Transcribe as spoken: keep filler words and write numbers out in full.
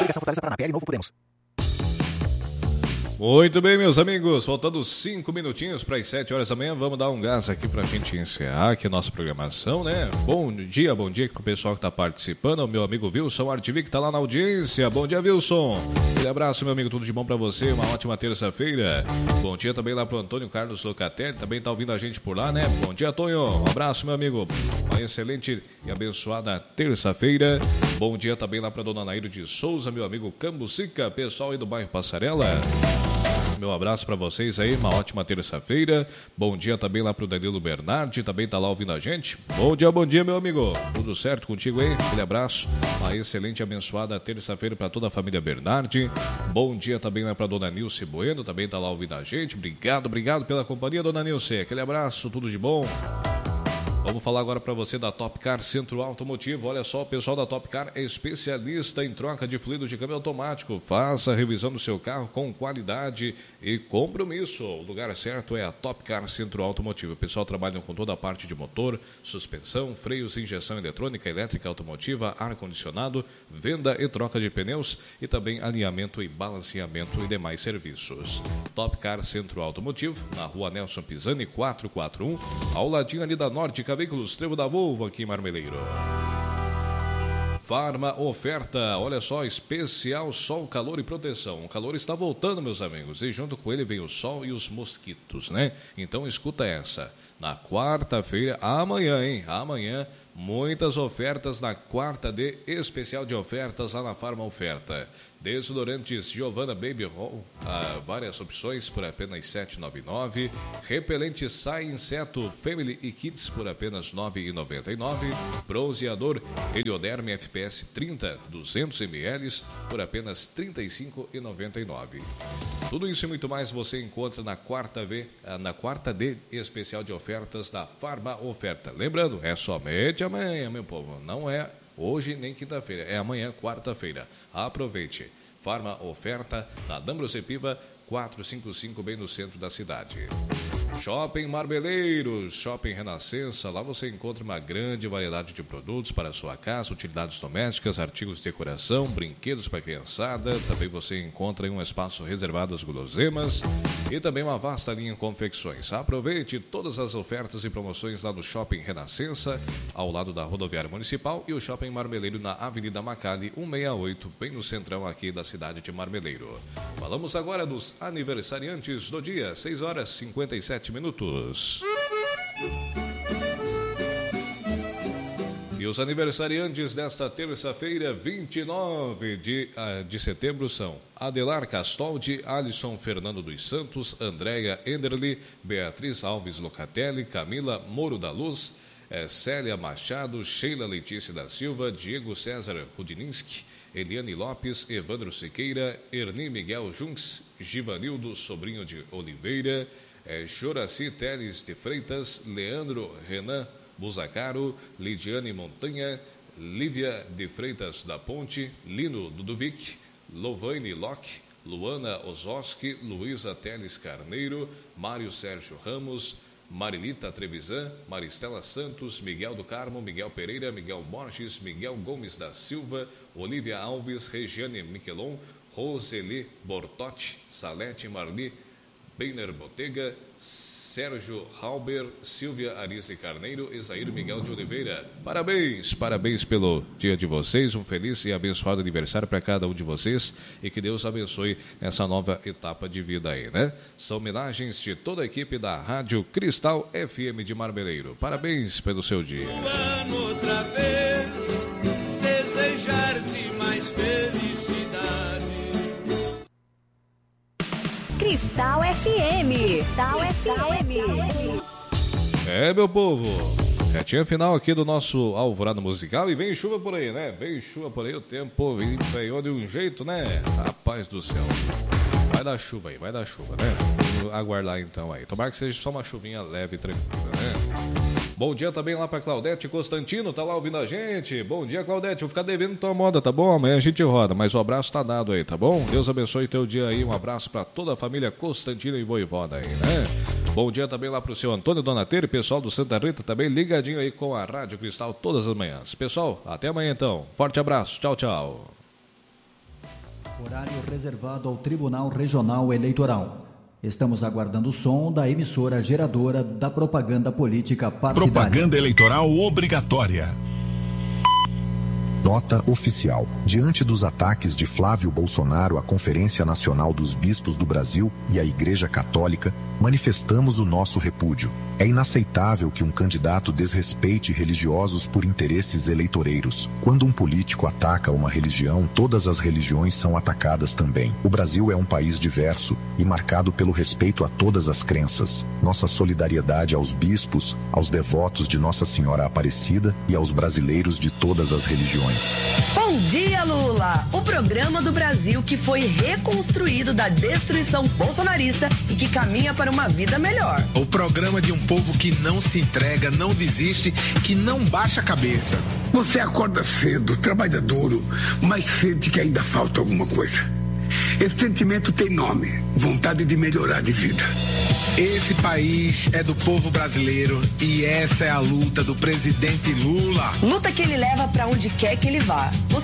Coligação Fortaleza Paraná, P L Novo Podemos. Muito bem, meus amigos, faltando cinco minutinhos para as sete horas da manhã, vamos dar um gás aqui para a gente encerrar aqui a nossa programação, né? Bom dia, bom dia para o pessoal que está participando, o meu amigo Wilson Artivi que está lá na audiência. Bom dia, Wilson. Um abraço, meu amigo, tudo de bom para você, uma ótima terça-feira. Bom dia também lá para o Antônio Carlos Locatelli, também está ouvindo a gente por lá, né? Bom dia, Tonho. Um abraço, meu amigo. Uma excelente e abençoada terça-feira. Bom dia também lá para dona Nairo de Souza, meu amigo Cambucica, pessoal aí do bairro Passarela. Meu abraço para vocês aí, uma ótima terça-feira. Bom dia também lá pro Danilo Bernardi, também tá lá ouvindo a gente. Bom dia, bom dia, meu amigo. Tudo certo contigo aí? Aquele abraço. Uma excelente e abençoada terça-feira para toda a família Bernardi. Bom dia também lá pra dona Nilce Bueno, também tá lá ouvindo a gente. Obrigado, obrigado pela companhia, dona Nilce. Aquele abraço, tudo de bom. Vamos falar agora para você da Top Car Centro Automotivo. Olha só, o pessoal da Top Car é especialista em troca de fluido de câmbio automático. Faça a revisão do seu carro com qualidade e compromisso. O lugar certo é a Top Car Centro Automotivo. O pessoal trabalha com toda a parte de motor, suspensão, freios, injeção eletrônica, elétrica automotiva, ar-condicionado, venda e troca de pneus e também alinhamento e balanceamento e demais serviços. Top Car Centro Automotivo, na rua Nelson Pisani, quatrocentos e quarenta e um, ao ladinho ali da Norte Veículos Trevo da Volvo, aqui em Marmeleiro. Farma Oferta, olha só, especial sol, calor e proteção. O calor está voltando, meus amigos, e junto com ele vem o sol e os mosquitos, né? Então escuta essa. Na quarta-feira, amanhã, hein? Amanhã, muitas ofertas na quarta D, especial de ofertas lá na Farma Oferta. Desodorantes Giovanna Baby Roll, ah, várias opções por apenas sete reais e noventa e nove centavos. Repelente Sai Inseto Family e Kids por apenas nove reais e noventa e nove centavos. Bronzeador Helioderme F P S trinta, duzentos mililitros por apenas trinta e cinco reais e noventa e nove centavos. Tudo isso e muito mais você encontra na quarta V, na quarta D especial de ofertas da Farma Oferta. Lembrando, é somente amanhã, meu povo, não é hoje nem quinta-feira, é amanhã, quarta-feira. Aproveite. Farma Oferta na D'Ambrosio Piva quatrocentos e cinquenta e cinco, bem no centro da cidade. Shopping Marmeleiros, Shopping Renascença, lá você encontra uma grande variedade de produtos para a sua casa, utilidades domésticas, artigos de decoração, brinquedos para a criançada. Também você encontra em um espaço reservado às guloseimas e também uma vasta linha de confecções. Aproveite todas as ofertas e promoções lá no Shopping Renascença, ao lado da Rodoviária Municipal, e o Shopping Marmeleiro na Avenida Macali cento e sessenta e oito, bem no centrão aqui da cidade de Marmeleiro. Falamos agora dos aniversariantes do dia, seis horas e cinquenta e sete minutos. E os aniversariantes desta terça-feira, vinte e nove de, uh, de setembro, são Adelar Castoldi, Alisson Fernando dos Santos, Andréia Enderli, Beatriz Alves Locatelli, Camila Moro da Luz, eh, Célia Machado, Sheila Letícia da Silva, Diego César Rudininski, Eliane Lopes, Evandro Siqueira, Erni Miguel Junks, Givanildo Sobrinho de Oliveira, É, Joraci Teles de Freitas, Leandro Renan Buzacaro, Lidiane Montanha, Lívia de Freitas da Ponte, Lino Ludovic, Lovaine Locke, Luana Ozoski, Luísa Teles Carneiro, Mário Sérgio Ramos, Marilita Trevisan, Maristela Santos, Miguel do Carmo, Miguel Pereira, Miguel Borges, Miguel Gomes da Silva, Olívia Alves, Regiane Miquelon, Roseli Bortotti, Salete Marli, Beiner Botega, Sérgio Halber, Silvia Arise Carneiro, Esair Miguel de Oliveira. Parabéns, parabéns pelo dia de vocês, um feliz e abençoado aniversário para cada um de vocês e que Deus abençoe essa nova etapa de vida aí, né? São homenagens de toda a equipe da Rádio Cristal F M de Marmeleiro. Parabéns pelo seu dia. Outra vez, desejar-te mais felicidade. Cristal F M. Cristal F M. É, meu povo, retinha final aqui do nosso Alvorada Musical e vem chuva por aí, né? Vem chuva por aí, o tempo veio de um jeito, né? Rapaz do céu. Vai dar chuva aí, vai dar chuva, né? Vamos aguardar então aí. Tomara que seja só uma chuvinha leve e tranquila, né? Bom dia também lá pra Claudete Constantino, tá lá ouvindo a gente. Bom dia, Claudete. Vou ficar devendo tua moda, tá bom? Amanhã a gente roda, mas o abraço tá dado aí, tá bom? Deus abençoe teu dia aí. Um abraço pra toda a família Constantino e Voivoda aí, né? Bom dia também lá pro seu Antônio Donateiro e pessoal do Santa Rita também ligadinho aí com a Rádio Cristal todas as manhãs. Pessoal, até amanhã então. Forte abraço. Tchau, tchau. Horário reservado ao Tribunal Regional Eleitoral. Estamos aguardando o som da emissora geradora da propaganda política partidária. Propaganda eleitoral obrigatória. Nota oficial. Diante dos ataques de Flávio Bolsonaro à Conferência Nacional dos Bispos do Brasil e à Igreja Católica, manifestamos o nosso repúdio. É inaceitável que um candidato desrespeite religiosos por interesses eleitoreiros. Quando um político ataca uma religião, todas as religiões são atacadas também. O Brasil é um país diverso e marcado pelo respeito a todas as crenças. Nossa solidariedade aos bispos, aos devotos de Nossa Senhora Aparecida e aos brasileiros de todas as religiões. Bom dia, Lula! O programa do Brasil que foi reconstruído da destruição bolsonarista e que caminha para uma vida melhor. O programa de um povo que não se entrega, não desiste, que não baixa a cabeça. Você acorda cedo, trabalha duro, mas sente que ainda falta alguma coisa. Esse sentimento tem nome: vontade de melhorar de vida. Esse país é do povo brasileiro e essa é a luta do presidente Lula. Luta que ele leva para onde quer que ele vá. Você